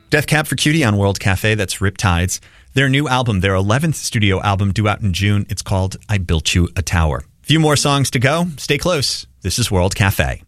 Death Cab for Cutie on World Cafe. That's Riptides. Their new album, their 11th studio album, due out in June. It's called I Built You a Tower. A few more songs to go. Stay close. This is World Cafe.